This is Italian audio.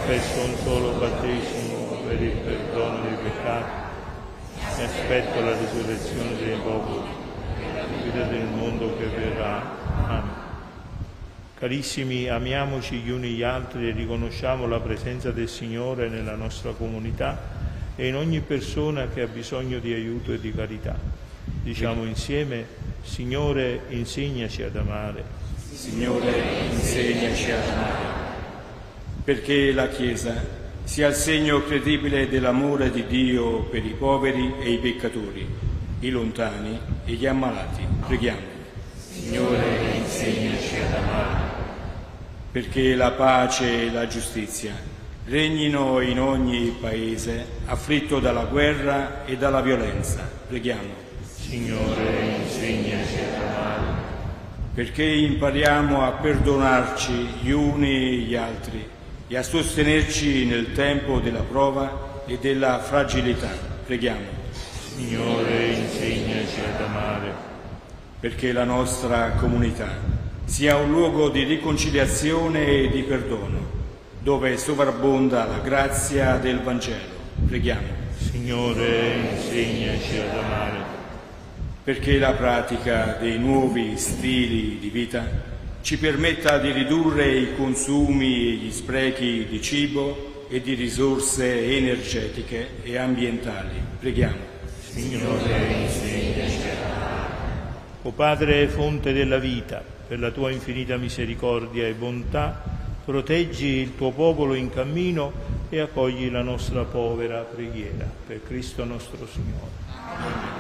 confesso un solo battesimo per il perdono dei peccati e aspetto la risurrezione dei popoli, la vita del mondo che verrà. Amen. Carissimi, amiamoci gli uni gli altri e riconosciamo la presenza del Signore nella nostra comunità e in ogni persona che ha bisogno di aiuto e di carità. Diciamo insieme: Signore, insegnaci ad amare. Signore, insegnaci ad amare. Perché la Chiesa sia il segno credibile dell'amore di Dio per i poveri e i peccatori, i lontani e gli ammalati. Preghiamo. Signore, insegnaci ad amare. Perché la pace e la giustizia regnino in ogni paese afflitto dalla guerra e dalla violenza. Preghiamo. Signore, insegnaci ad amare. Perché impariamo a perdonarci gli uni gli altri e a sostenerci nel tempo della prova e della fragilità. Preghiamo. Signore, insegnaci ad amare. Perché la nostra comunità sia un luogo di riconciliazione e di perdono, dove sovrabbonda la grazia del Vangelo. Preghiamo. Signore, insegnaci ad amare. Perché la pratica dei nuovi stili di vita ci permetta di ridurre i consumi e gli sprechi di cibo e di risorse energetiche e ambientali. Preghiamo. Signore, insegnaci ad amare. O Padre, fonte della vita, per la tua infinita misericordia e bontà, proteggi il tuo popolo in cammino e accogli la nostra povera preghiera. Per Cristo nostro Signore. Amen.